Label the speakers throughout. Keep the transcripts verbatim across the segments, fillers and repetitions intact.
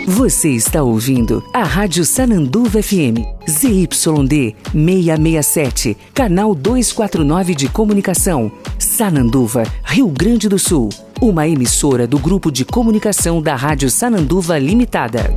Speaker 1: Você está ouvindo a Rádio Sananduva F M, Z Y D seiscentos e sessenta e sete, canal duzentos e quarenta e nove de comunicação, Sananduva, Rio Grande do Sul. Uma emissora do Grupo de Comunicação da Rádio Sananduva Limitada.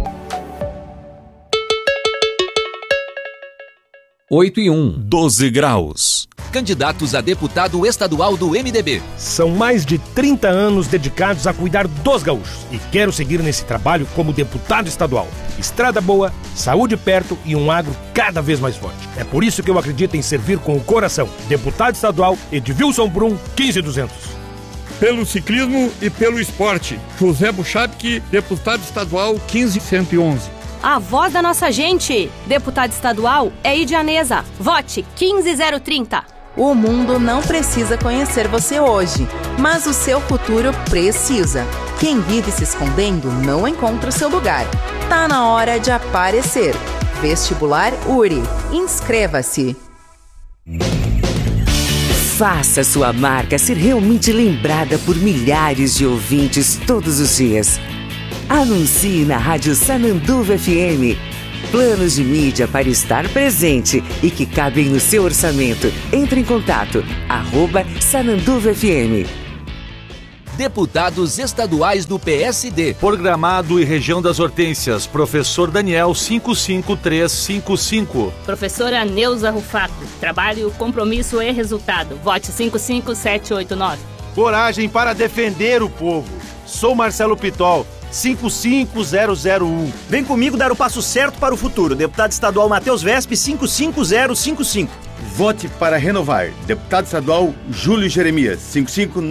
Speaker 2: oito e um. doze graus. Candidatos a deputado estadual do M D B.
Speaker 3: São mais de trinta anos dedicados a cuidar dos gaúchos e quero seguir nesse trabalho como deputado estadual. Estrada boa, saúde perto e um agro cada vez mais forte. É por isso que eu acredito em servir com o coração. Deputado estadual Edvilson Brum, quinze mil e duzentos.
Speaker 4: Pelo ciclismo e pelo esporte, José Buchabque, deputado estadual quinze mil cento e onze.
Speaker 5: A voz da nossa gente, deputado estadual é Idianesa. Vote quinze mil trinta.
Speaker 6: O mundo não precisa conhecer você hoje, mas o seu futuro precisa. Quem vive se escondendo não encontra o seu lugar. Tá na hora de aparecer. Vestibular U R I. Inscreva-se.
Speaker 1: Faça sua marca ser realmente lembrada por milhares de ouvintes todos os dias. Anuncie na Rádio Sananduva F M. Planos de mídia para estar presente e que cabem no seu orçamento. Entre em contato, arroba Sananduva F M.
Speaker 2: Deputados estaduais do P S D.
Speaker 7: Por Gramado e região das Hortênsias, professor Daniel cinco cinco três cinco cinco.
Speaker 8: Professora Neuza Rufato. Trabalho, compromisso e resultado. Vote cinco cinco sete oito nove.
Speaker 9: Coragem para defender o povo. Sou Marcelo Pitol. cinco cinco zero zero um.
Speaker 10: Vem comigo dar o passo certo para o futuro. Deputado estadual Matheus Vespe, cinco cinco zero cinco cinco.
Speaker 11: Vote para renovar. Deputado estadual Júlio Jeremias, cinco cinco